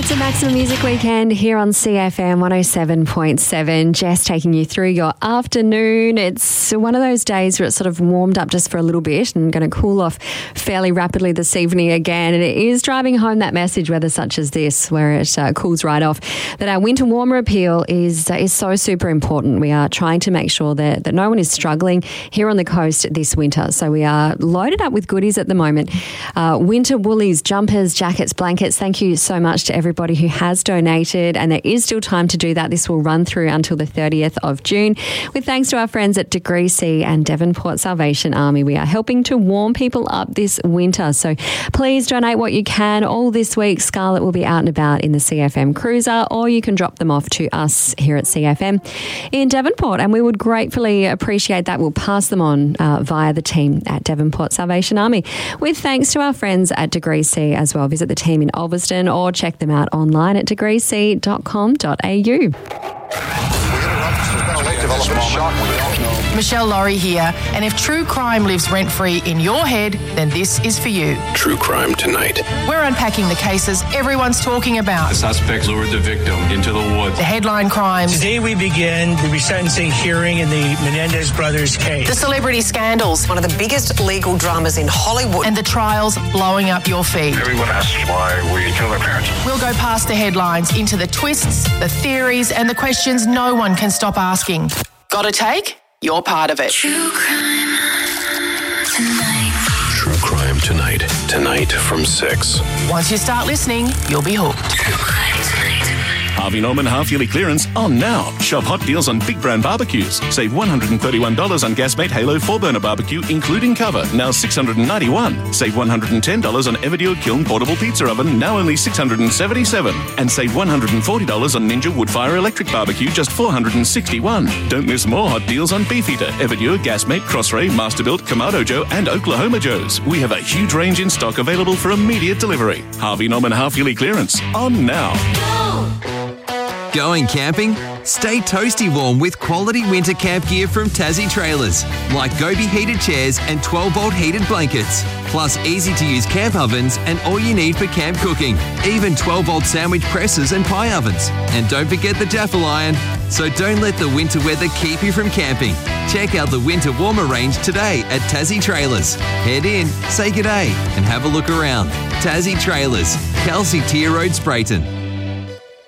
It's a Maximum Music Weekend here on CFM 107.7. Jess taking you through your afternoon. It's one of those days where it's sort of warmed up just for a little bit and going to cool off fairly rapidly this evening again. And it is driving home that message, weather such as this, where it cools right off, that our winter warmer appeal is so super important. We are trying to make sure that no one is struggling here on the coast this winter. So we are loaded up with goodies at the moment. Winter woolies, jumpers, jackets, blankets. Thank you so much to everybody who has donated, and there is still time to do that. This will run through until the 30th of June. With thanks to our friends at Degree C and Devonport Salvation Army, we are helping to warm people up this winter. So please donate what you can. All this week, Scarlett will be out and about in the CFM Cruiser, or you can drop them off to us here at CFM in Devonport, and we would gratefully appreciate that. We'll pass them on via the team at Devonport Salvation Army. With thanks to our friends at Degree C as well. Visit the team in Ulverston or check them out online at degreec.com.au. Michelle Laurie here, and if true crime lives rent-free in your head, then this is for you. True Crime Tonight. We're unpacking the cases everyone's talking about. The suspects lured the victim into the woods. The headline crimes. Today we begin the resentencing hearing in the Menendez brothers case. The celebrity scandals. One of the biggest legal dramas in Hollywood. And the trials blowing up your feed. Everyone asks why we killed our parents. We'll go past the headlines into the twists, the theories, and the questions no one can stop asking. Got a take? You're part of it. True Crime Tonight. True Crime Tonight. Tonight from 6. Once you start listening, you'll be hooked. True Crime Tonight. Harvey Norman half-yearly clearance on now. Shop hot deals on big brand barbecues. Save $131 on Gasmate Halo 4-burner barbecue, including cover, now $691. Save $110 on Everdeal Kiln portable pizza oven, now only $677. And save $140 on Ninja Woodfire electric barbecue, just $461. Don't miss more hot deals on Beefeater, Everdeal, Gasmate, Crossray, Masterbuilt, Kamado Joe, and Oklahoma Joe's. We have a huge range in stock available for immediate delivery. Harvey Norman half-yearly clearance on now. Going camping? Stay toasty warm with quality winter camp gear from Tassie Trailers, like Gobi heated chairs and 12-volt heated blankets, plus easy-to-use camp ovens and all you need for camp cooking, even 12-volt sandwich presses and pie ovens. And don't forget the Jaffle iron. So don't let the winter weather keep you from camping. Check out the winter warmer range today at Tassie Trailers. Head in, say g'day, and have a look around. Tassie Trailers, Kelsey Tier Road, Sprayton.